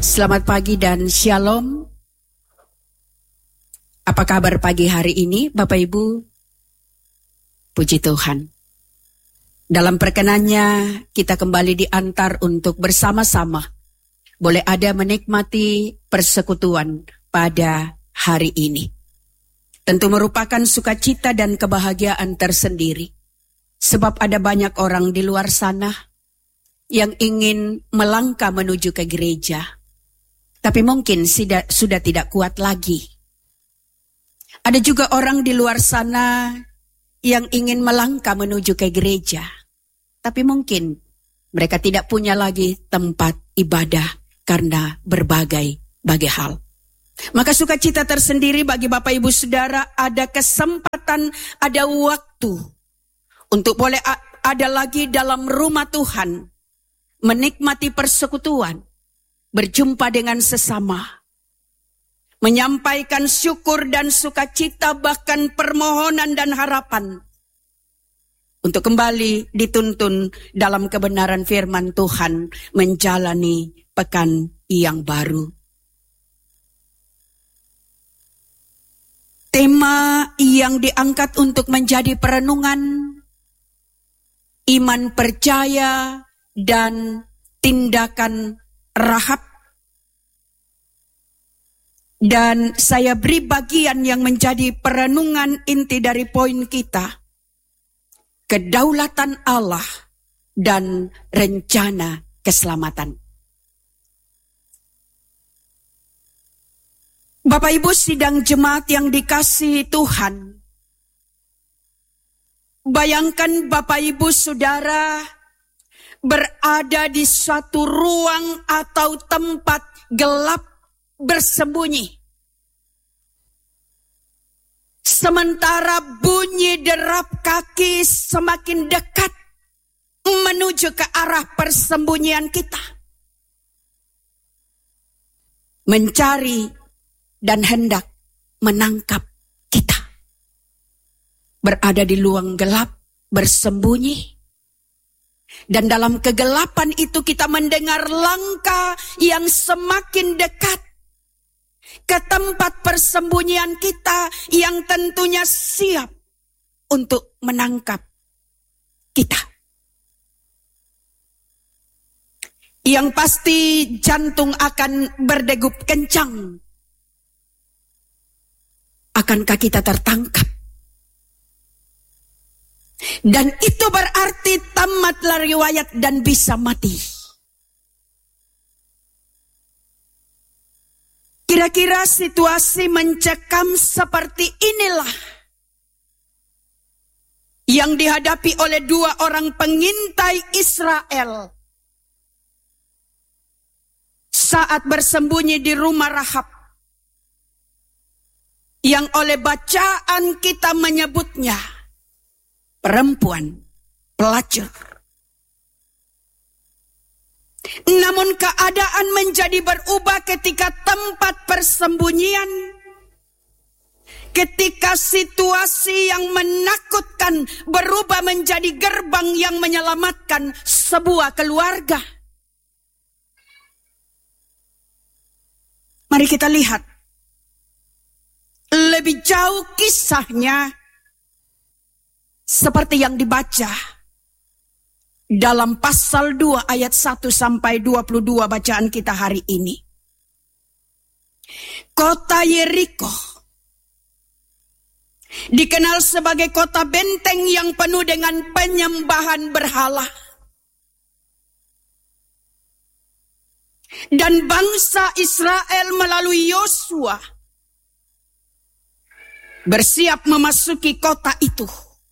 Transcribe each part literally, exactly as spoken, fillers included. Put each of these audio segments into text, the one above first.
Selamat pagi dan shalom. Apa kabar pagi hari ini, Bapak Ibu? Puji Tuhan. Dalam perkenannya, kita kembali diantar untuk bersama-sama boleh ada menikmati persekutuan pada hari ini. Tentu merupakan sukacita dan kebahagiaan tersendiri. Sebab ada banyak orang di luar sana yang ingin melangkah menuju ke gereja. Tapi mungkin sudah, sudah tidak kuat lagi. Ada juga orang di luar sana yang ingin melangkah menuju ke gereja. Tapi mungkin mereka tidak punya lagi tempat ibadah karena berbagai-bagai hal. Maka sukacita tersendiri bagi Bapak Ibu Saudara, ada kesempatan, ada waktu untuk boleh ada lagi dalam rumah Tuhan, menikmati persekutuan, berjumpa dengan sesama, menyampaikan syukur dan sukacita, bahkan permohonan dan harapan untuk kembali dituntun dalam kebenaran firman Tuhan, menjalani pekan yang baru. Tema yang diangkat untuk menjadi perenungan, iman percaya dan tindakan Rahab. Dan saya beri bagian yang menjadi perenungan inti dari poin kita. Kedaulatan Allah dan rencana keselamatan. Bapak Ibu sidang jemaat yang dikasihi Tuhan. Bayangkan Bapak Ibu Saudara berada di suatu ruang atau tempat gelap bersembunyi. Sementara bunyi derap kaki semakin dekat menuju ke arah persembunyian kita. Mencari dan hendak menangkap kita. Berada di ruang gelap bersembunyi. Dan dalam kegelapan itu kita mendengar langkah yang semakin dekat ke tempat persembunyian kita yang tentunya siap untuk menangkap kita. Yang pasti jantung akan berdegup kencang. Akankah kita tertangkap? Dan itu berarti tamatlah riwayat dan bisa mati. Kira-kira situasi mencekam seperti inilah yang dihadapi oleh dua orang pengintai Israel saat bersembunyi di rumah Rahab, yang oleh bacaan kita menyebutnya perempuan pelacur. Namun keadaan menjadi berubah ketika tempat persembunyian, ketika situasi yang menakutkan berubah menjadi gerbang yang menyelamatkan sebuah keluarga. Mari kita lihat lebih jauh kisahnya seperti yang dibaca dalam pasal dua ayat satu sampai dua puluh dua bacaan kita hari ini. Kota Yeriko dikenal sebagai kota benteng yang penuh dengan penyembahan berhala. Dan bangsa Israel melalui Yosua bersiap memasuki kota itu.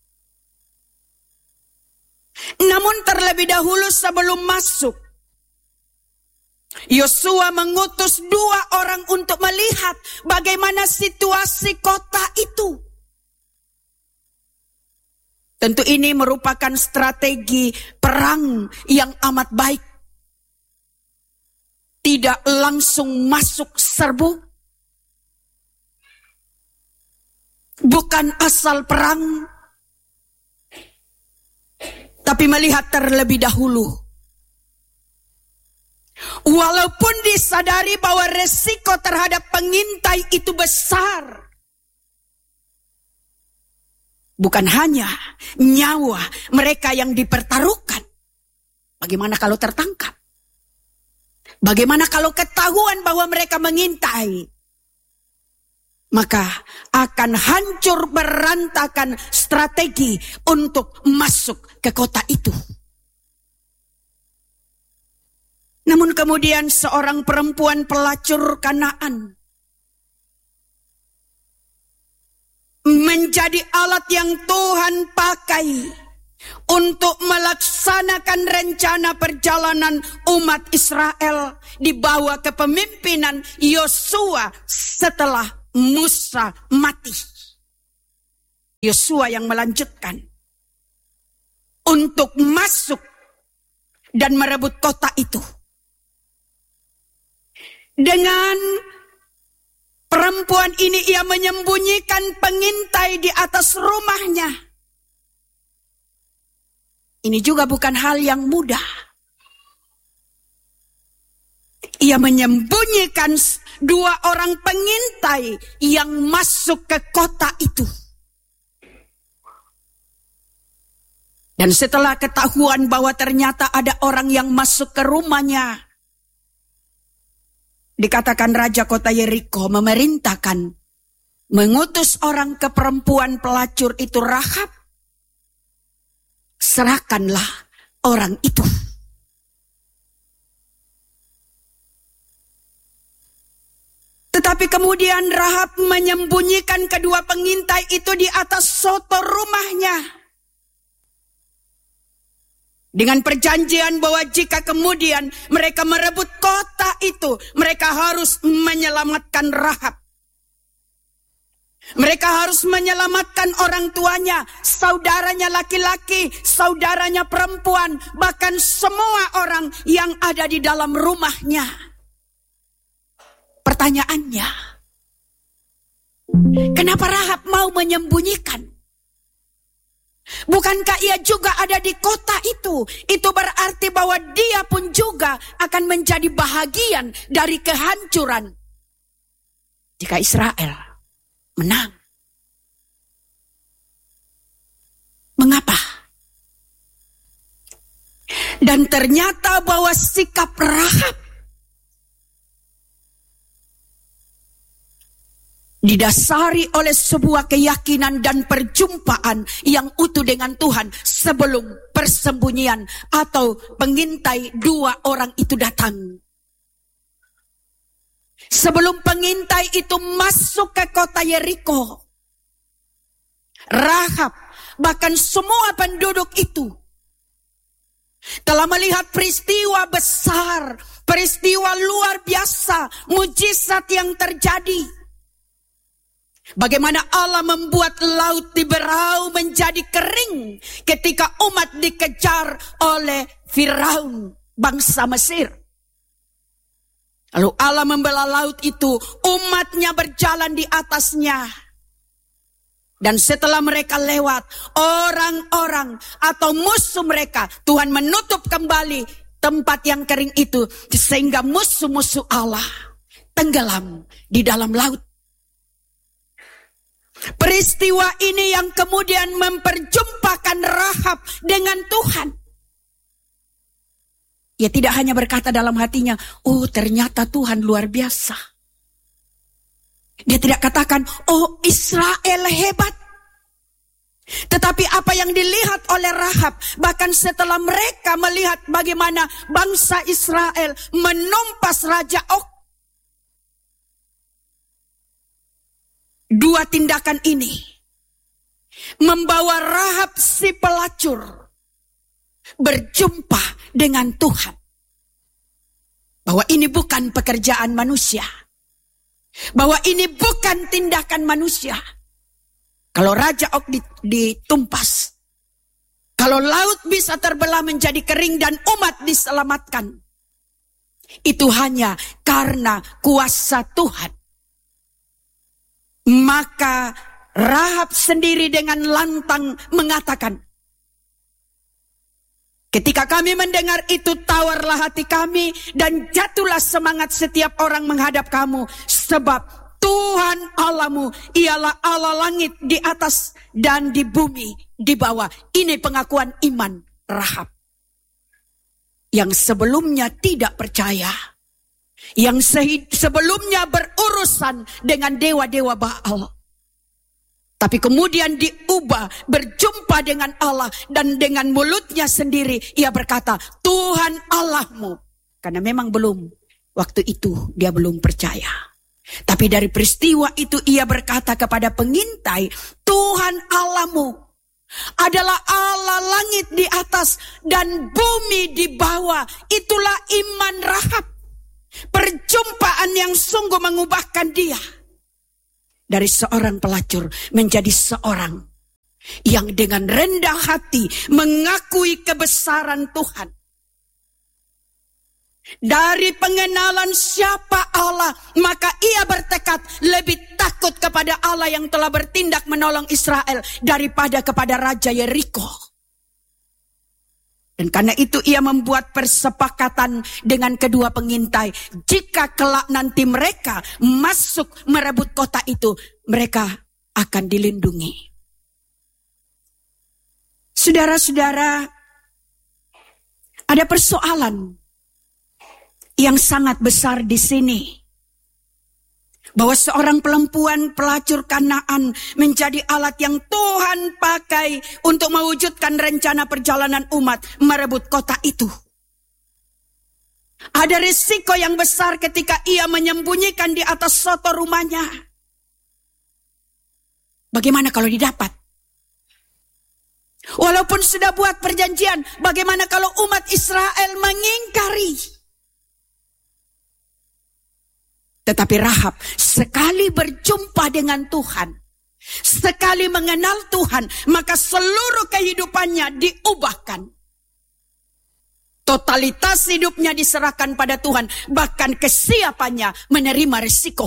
Namun terlebih dahulu sebelum masuk, Yosua mengutus dua orang untuk melihat bagaimana situasi kota itu. Tentu ini merupakan strategi perang yang amat baik. Tidak langsung masuk serbu. Bukan asal perang. Tapi melihat terlebih dahulu Walaupun disadari bahwa resiko terhadap pengintai itu besar. Bukan hanya nyawa mereka yang dipertaruhkan. Bagaimana kalau tertangkap? Bagaimana kalau ketahuan bahwa mereka mengintai? Maka akan hancur berantakan strategi untuk masuk ke kota itu. Namun kemudian seorang perempuan pelacur Kanaan menjadi alat yang Tuhan pakai untuk melaksanakan rencana perjalanan umat Israel di bawah kepemimpinan Yosua setelah Musa mati. Yosua yang melanjutkan untuk masuk dan merebut kota itu. Dengan perempuan ini ia menyembunyikan pengintai di atas rumahnya. Ini juga bukan hal yang mudah. Ia menyembunyikan dua orang pengintai yang masuk ke kota itu. Dan setelah ketahuan bahwa ternyata ada orang yang masuk ke rumahnya, dikatakan raja kota Yeriko memerintahkan mengutus orang ke perempuan pelacur itu, Rahab, serahkanlah orang itu. Tetapi kemudian Rahab menyembunyikan kedua pengintai itu di atas sotor rumahnya. Dengan perjanjian bahwa jika kemudian mereka merebut kota itu, mereka harus menyelamatkan Rahab. Mereka harus menyelamatkan orang tuanya, saudaranya laki-laki, saudaranya perempuan, bahkan semua orang yang ada di dalam rumahnya. Pertanyaannya, kenapa Rahab mau menyembunyikan? Bukankah ia juga ada di kota itu? Itu berarti bahwa dia pun juga akan menjadi bahagian dari kehancuran jika Israel menang. Mengapa? Dan ternyata bahwa sikap Rahab didasari oleh sebuah keyakinan dan perjumpaan yang utuh dengan Tuhan sebelum persembunyian atau pengintai dua orang itu datang. Sebelum pengintai itu masuk ke kota Yeriko, Rahab bahkan semua penduduk itu telah melihat peristiwa besar, peristiwa luar biasa, mujizat yang terjadi. Bagaimana Allah membuat laut di Berau menjadi kering ketika umat dikejar oleh Firaun, bangsa Mesir. Lalu Allah membelah laut itu, umatnya berjalan di atasnya. Dan setelah mereka lewat, orang-orang atau musuh mereka, Tuhan menutup kembali tempat yang kering itu, sehingga musuh-musuh Allah tenggelam di dalam laut. Peristiwa ini yang kemudian memperjumpakan Rahab dengan Tuhan. Ia tidak hanya berkata dalam hatinya, oh ternyata Tuhan luar biasa. Dia tidak katakan, oh Israel hebat. Tetapi apa yang dilihat oleh Rahab, bahkan setelah mereka melihat bagaimana bangsa Israel menumpas Raja Og, dua tindakan ini membawa Rahab si pelacur berjumpa dengan Tuhan. Bahwa ini bukan pekerjaan manusia. Bahwa ini bukan tindakan manusia. Kalau Raja Og ditumpas, kalau laut bisa terbelah menjadi kering dan umat diselamatkan, itu hanya karena kuasa Tuhan. Maka Rahab sendiri dengan lantang mengatakan, Ketika kami mendengar itu, tawarlah hati kami dan jatuhlah semangat setiap orang menghadap kamu. Sebab Tuhan Allahmu ialah Allah langit di atas dan di bumi di bawah. Ini pengakuan iman Rahab. Yang sebelumnya tidak percaya. Yang sebelumnya berurusan dengan dewa-dewa Baal. Tapi kemudian diubah, berjumpa dengan Allah. Dan dengan mulutnya sendiri ia berkata, Tuhan Allahmu. Karena memang belum, waktu itu dia belum percaya. Tapi dari peristiwa itu ia berkata kepada pengintai, Tuhan Allahmu adalah Allah langit di atas dan bumi di bawah. Itulah iman Rahab. Perjumpaan yang sungguh mengubahkan dia. Dari seorang pelacur menjadi seorang yang dengan rendah hati mengakui kebesaran Tuhan. Dari pengenalan siapa Allah, maka ia bertekad lebih takut kepada Allah yang telah bertindak menolong Israel daripada kepada Raja Yeriko. Dan karena itu ia membuat persepakatan dengan kedua pengintai. Jika kelak nanti mereka masuk merebut kota itu, mereka akan dilindungi. Saudara-saudara, ada persoalan yang sangat besar di sini. Bahwa seorang perempuan pelacur Kanaan menjadi alat yang Tuhan pakai untuk mewujudkan rencana perjalanan umat merebut kota itu. Ada risiko yang besar ketika ia menyembunyikan di atas soto rumahnya. Bagaimana kalau didapat? Walaupun sudah buat perjanjian, bagaimana kalau umat Israel mengingkari? Tetapi Rahab sekali berjumpa dengan Tuhan, sekali mengenal Tuhan, maka seluruh kehidupannya diubahkan. Totalitas hidupnya diserahkan pada Tuhan, bahkan kesiapannya menerima risiko.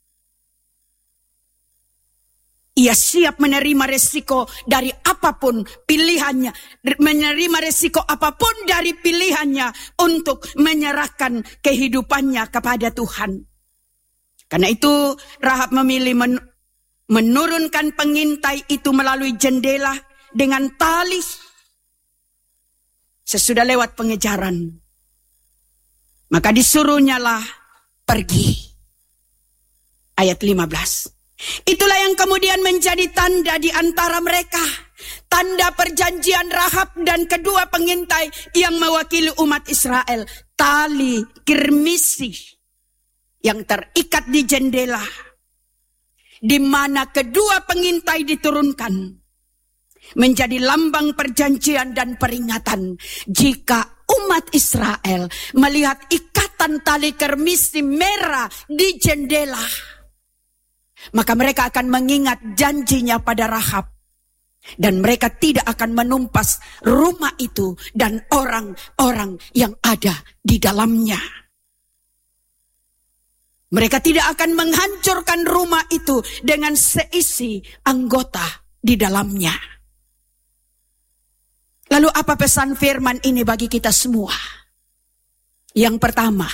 Ia siap menerima risiko dari apapun pilihannya, menerima risiko apapun dari pilihannya untuk menyerahkan kehidupannya kepada Tuhan. Karena itu Rahab memilih men- menurunkan pengintai itu melalui jendela dengan tali. Sesudah lewat pengejaran, maka disuruhnyalah pergi. Ayat lima belas. Itulah yang kemudian menjadi tanda di antara mereka. Tanda perjanjian Rahab dan kedua pengintai yang mewakili umat Israel. Tali kirmisi yang terikat di jendela, di mana kedua pengintai diturunkan, menjadi lambang perjanjian dan peringatan. Jika umat Israel melihat ikatan tali kermisi merah di jendela, maka mereka akan mengingat janjinya pada Rahab. Dan mereka tidak akan menumpas rumah itu dan orang-orang yang ada di dalamnya. Mereka tidak akan menghancurkan rumah itu dengan seisi anggota di dalamnya. Lalu apa pesan firman ini bagi kita semua? Yang pertama,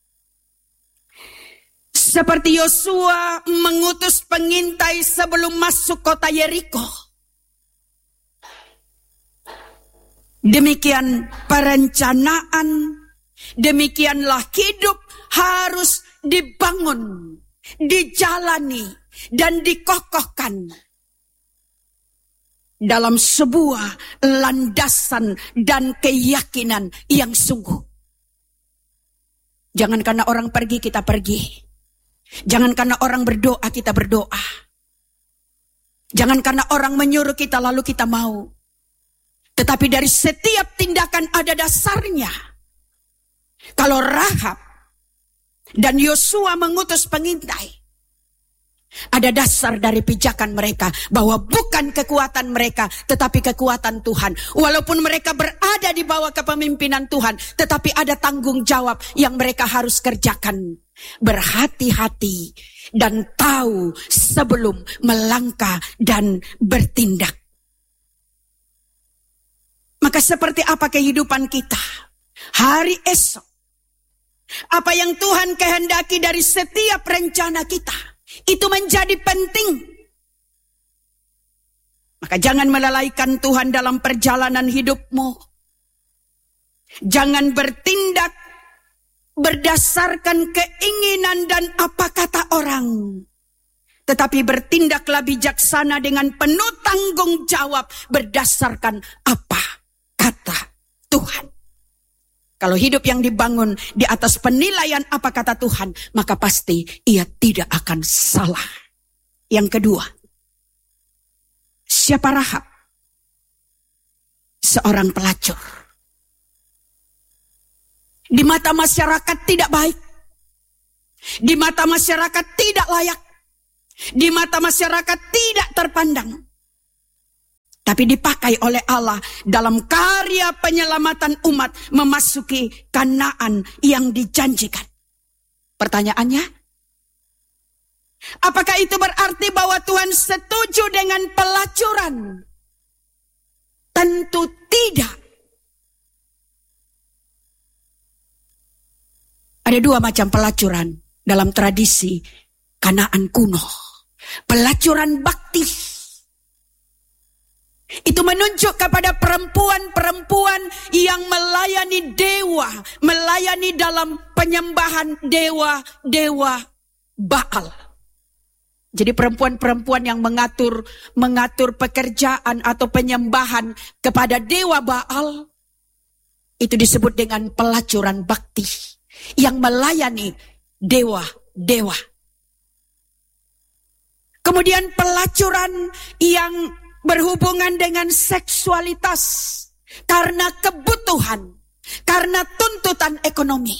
seperti Yosua mengutus pengintai sebelum masuk kota Yeriko, demikian perencanaan, demikianlah hidup harus dibangun, dijalani, dan dikokohkan dalam sebuah landasan dan keyakinan yang sungguh. Jangan karena orang pergi kita pergi. Jangan karena orang berdoa kita berdoa. Jangan karena orang menyuruh kita lalu kita mau. Tetapi dari setiap tindakan ada dasarnya. Kalau Rahab dan Yosua mengutus pengintai, ada dasar dari pijakan mereka bahwa bukan kekuatan mereka tetapi kekuatan Tuhan. Walaupun mereka berada di bawah kepemimpinan Tuhan, tetapi ada tanggung jawab yang mereka harus kerjakan. Berhati-hati dan tahu sebelum melangkah dan bertindak. Maka seperti apa kehidupan kita hari esok? Apa yang Tuhan kehendaki dari setiap rencana kita, itu menjadi penting. Maka jangan melalaikan Tuhan dalam perjalanan hidupmu. Jangan bertindak berdasarkan keinginan dan apa kata orang. Tetapi bertindaklah bijaksana dengan penuh tanggung jawab berdasarkan apa kata Tuhan. Kalau hidup yang dibangun di atas penilaian apa kata Tuhan, maka pasti ia tidak akan salah. Yang kedua, siapa Rahab? Seorang pelacur. Di mata masyarakat tidak baik. Di mata masyarakat tidak layak. Di mata masyarakat tidak terpandang. Tapi dipakai oleh Allah dalam karya penyelamatan umat memasuki Kanaan yang dijanjikan. Pertanyaannya, apakah itu berarti bahwa Tuhan setuju dengan pelacuran? Tentu tidak. Ada dua macam pelacuran dalam tradisi Kanaan kuno. Pelacuran bakti. Itu menunjuk kepada perempuan-perempuan yang melayani dewa, melayani dalam penyembahan dewa-dewa Baal. Jadi perempuan-perempuan yang mengatur mengatur pekerjaan atau penyembahan kepada dewa Baal, itu disebut dengan pelacuran bakti yang melayani dewa-dewa. Kemudian pelacuran yang berhubungan dengan seksualitas karena kebutuhan, karena tuntutan ekonomi.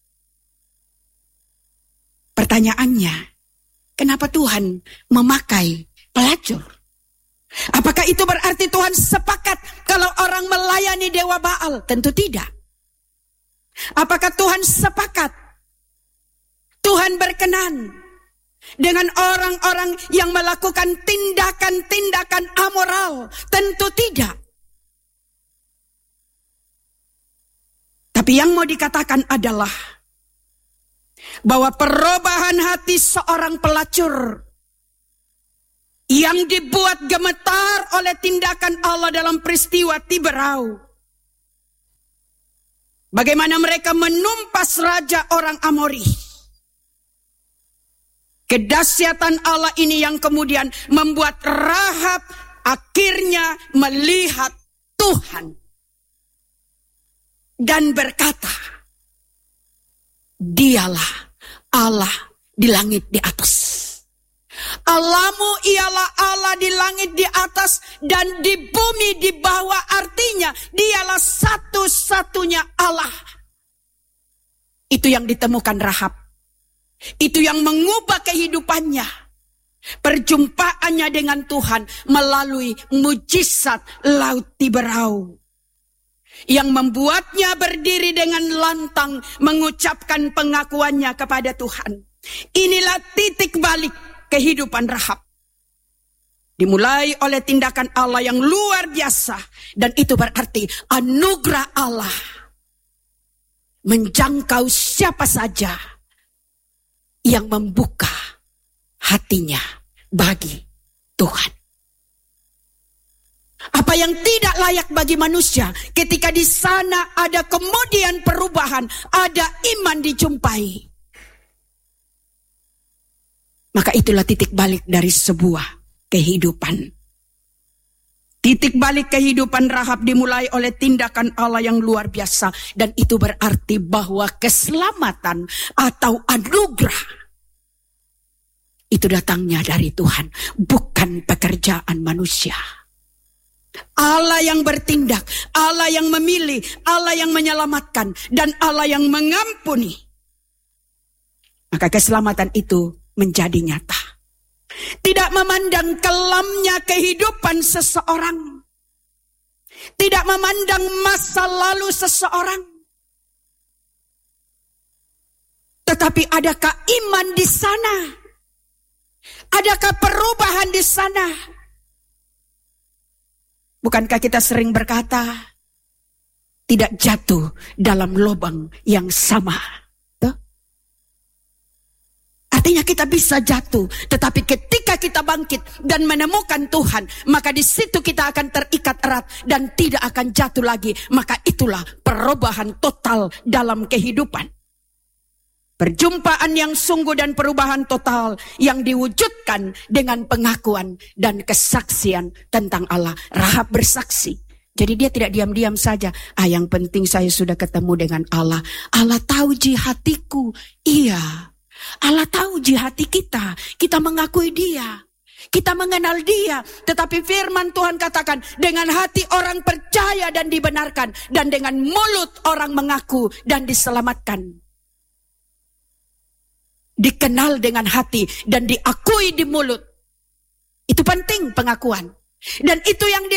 Pertanyaannya, kenapa Tuhan memakai pelacur? Apakah itu berarti Tuhan sepakat kalau orang melayani dewa Baal? Tentu tidak. Apakah Tuhan sepakat? Tuhan berkenan dengan orang-orang yang melakukan tindakan-tindakan amoral? Tentu tidak. Tapi yang mau dikatakan adalah bahwa perubahan hati seorang pelacur yang dibuat gemetar oleh tindakan Allah dalam peristiwa Tiberau. Bagaimana mereka menumpas raja orang Amori. Kedahsyatan Allah ini yang kemudian membuat Rahab akhirnya melihat Tuhan dan berkata, dialah Allah di langit di atas. Allahmu ialah Allah di langit di atas dan di bumi di bawah. Artinya dialah satu-satunya Allah. Itu yang ditemukan Rahab. Itu yang mengubah kehidupannya. Perjumpaannya dengan Tuhan melalui mujizat Laut Tiberau. Yang membuatnya berdiri dengan lantang mengucapkan pengakuannya kepada Tuhan. Inilah titik balik kehidupan Rahab. Dimulai oleh tindakan Allah yang luar biasa. Dan itu berarti anugerah Allah menjangkau siapa saja yang membuka hatinya bagi Tuhan. Apa yang tidak layak bagi manusia, ketika di sana ada kemudian perubahan, ada iman dijumpai. Maka itulah titik balik dari sebuah kehidupan. Titik balik kehidupan Rahab dimulai oleh tindakan Allah yang luar biasa. Dan itu berarti bahwa keselamatan atau anugerah itu datangnya dari Tuhan, bukan pekerjaan manusia. Allah yang bertindak, Allah yang memilih, Allah yang menyelamatkan, dan Allah yang mengampuni. Maka keselamatan itu menjadi nyata. Tidak memandang kelamnya kehidupan seseorang. Tidak memandang masa lalu seseorang. Tetapi adakah iman di sana? Adakah perubahan di sana? Bukankah kita sering berkata, tidak jatuh dalam lubang yang sama. Tuh. Artinya kita bisa jatuh, tetapi ketika kita bangkit dan menemukan Tuhan, maka di situ kita akan terikat erat dan tidak akan jatuh lagi. Maka itulah perubahan total dalam kehidupan. Perjumpaan yang sungguh dan perubahan total yang diwujudkan dengan pengakuan dan kesaksian tentang Allah. Rahab bersaksi. Jadi dia tidak diam-diam saja. Ah, yang penting saya sudah ketemu dengan Allah. Allah tahu isi hatiku. Iya. Allah tahu isi hati kita. Kita mengakui Dia. Kita mengenal Dia. Tetapi firman Tuhan katakan, dengan hati orang percaya dan dibenarkan, dan dengan mulut orang mengaku dan diselamatkan. Dikenal dengan hati dan diakui di mulut. Itu penting pengakuan. Dan itu yang